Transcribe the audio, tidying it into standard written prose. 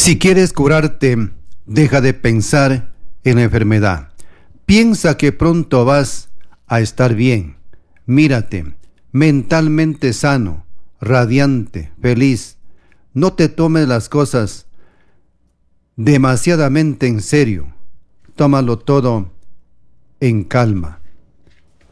Si quieres curarte, deja de pensar en la enfermedad. Piensa que pronto vas a estar bien. Mírate, mentalmente sano, radiante, feliz. No te tomes las cosas demasiadamente en serio. Tómalo todo en calma.